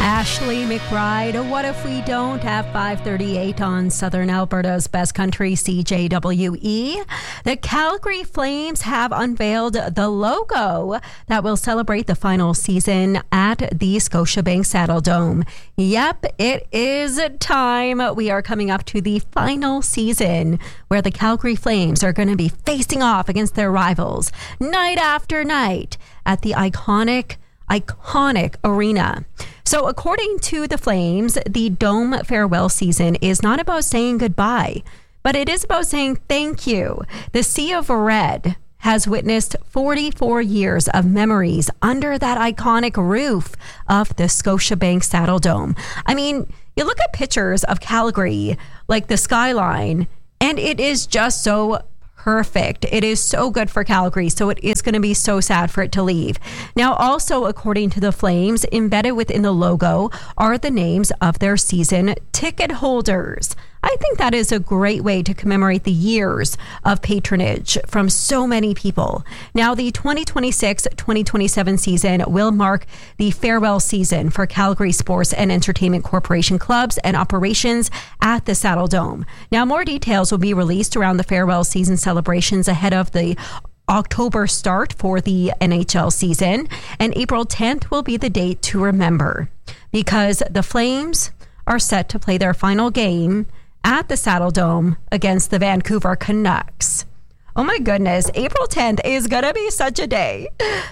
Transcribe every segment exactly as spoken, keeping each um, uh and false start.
Ashley McBride, what if we don't, at five thirty-eight on Southern Alberta's Best Country, C J W E. The Calgary Flames have unveiled the logo that will celebrate the final season at the Scotiabank Saddledome. Yep, it is time. We are coming up to the final season where the Calgary Flames are going to be facing off against their rivals night after night at the iconic iconic arena. So according to the Flames, the Dome farewell season is not about saying goodbye, but it is about saying thank you. The Sea of Red has witnessed forty-four years of memories under that iconic roof of the Scotiabank Saddledome. I mean, you look at pictures of Calgary, like the skyline, and it is just so perfect. It is so good for Calgary, so it is going to be so sad for it to leave. Now, also, according to the Flames, embedded within the logo are the names of their season ticket holders. I think that is a great way to commemorate the years of patronage from so many people. Now, the twenty twenty-six twenty twenty-seven season will mark the farewell season for Calgary Sports and Entertainment Corporation clubs and operations at the Saddledome. Now, more details will be released around the farewell season celebrations ahead of the October start for the N H L season, and April tenth will be the date to remember, because the Flames are set to play their final game at the Saddledome against the Vancouver Canucks. Oh my goodness, April tenth is gonna be such a day.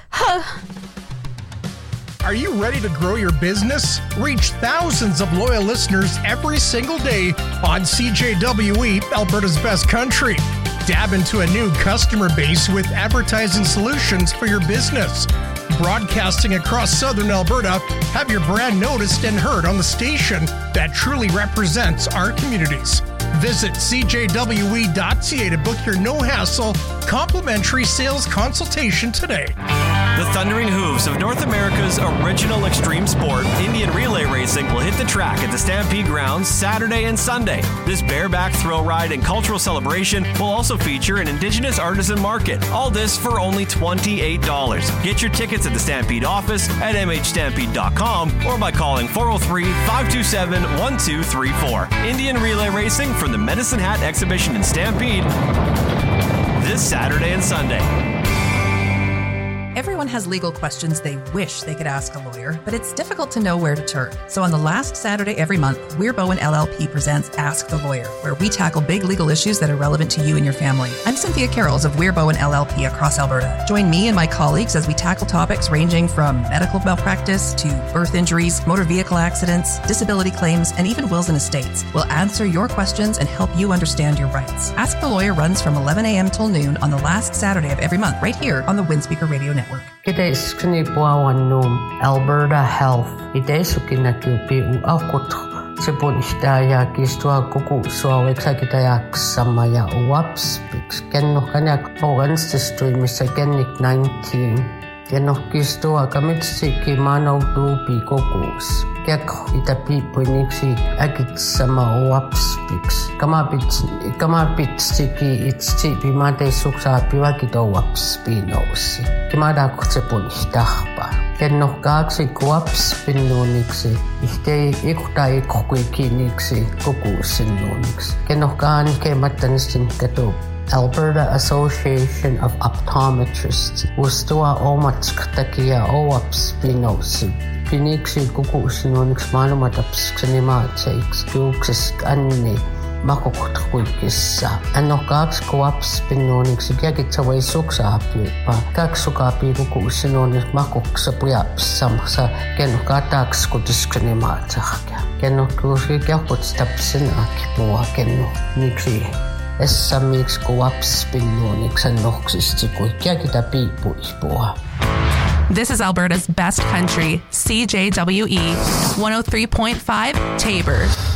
Are you ready to grow your business? Reach thousands of loyal listeners every single day on C J W E, Alberta's Best Country. Dab into a new customer base with advertising solutions for your business. Broadcasting across Southern Alberta, have your brand noticed and heard on the station that truly represents our communities. Visit c j w e dot c a to book your no-hassle, complimentary sales consultation today. The thundering hooves of North America's original extreme sport, Indian relay racing, will hit the track at the Stampede Grounds Saturday and Sunday. This bareback thrill ride and cultural celebration will also feature an Indigenous artisan market. All this for only twenty-eight dollars. Get your tickets at the Stampede office at m h stampede dot com or by calling four oh three, five two seven, one two three four. Indian relay racing from the Medicine Hat Exhibition in Stampede this Saturday and Sunday. Everyone has legal questions they wish they could ask a lawyer, but it's difficult to know where to turn. So on the last Saturday every month, Weir Bowen L L P presents Ask the Lawyer, where we tackle big legal issues that are relevant to you and your family. I'm Cynthia Carrolls of Weir Bowen L L P across Alberta. Join me and my colleagues as we tackle topics ranging from medical malpractice to birth injuries, motor vehicle accidents, disability claims, and even wills and estates. We'll answer your questions and help you understand your rights. Ask the Lawyer runs from eleven a.m. till noon on the last Saturday of every month, right here on the Windspeaker Radio Network. Kita iskni puawan num Alberta Health. Ite sukina kiupi u akut sepon istaya kistua kuku suawek sa kita yak samaya uwaps pix kenno kanyak organs stream sa kenik nineteen kenno kistua kamit siki manaw tupi kukus kek itapi puniksi agit sama uwaps pix kamapit kamapit siki itsi pimate suksa piwakito uwaps pinosi kimada kutsepon istahpa kenno kaksi uwaps pinoniksi iste ikuta ikukiniksi kukusinoniksi kenno kan kematanistin kato Alberta Association of Optometrists ustua omatsktakia owaps pinosi piniksi kukusinoniksi manumatapsk sanimatsaiks juuksis anni makokutkuikissa. Anno kaksi kuwaps pinoniksi kiakitsavai suksaapiupa. Kaksi sukaapi kukusinoniksi makoksa pujaps samsa kenno kataks kutiskranimatsahkia. Kenno kuuski kiakutstapsin akipua kenno niksi essa miksi kuwaps pinoniksi annoksista kuikiakita piipuipua. This is Alberta's Best Country, C J W E one oh three point five Taber.